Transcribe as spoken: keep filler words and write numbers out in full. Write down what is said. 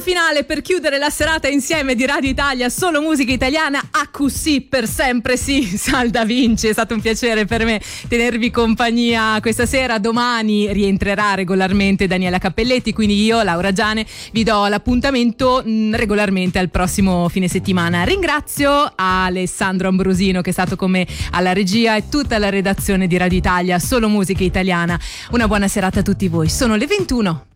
finale per chiudere la serata insieme di Radio Italia, solo musica italiana, a così per sempre sì. Sal Da Vinci, è stato un piacere per me tenervi compagnia questa sera. Domani rientrerà regolarmente Daniela Cappelletti, quindi io, Laura Giane, vi do l'appuntamento mh, regolarmente al prossimo fine settimana. Ringrazio Alessandro Ambrosino che è stato con me alla regia e tutta la redazione di Radio Italia, solo musica italiana. Una buona serata a tutti voi. Sono le ventuno.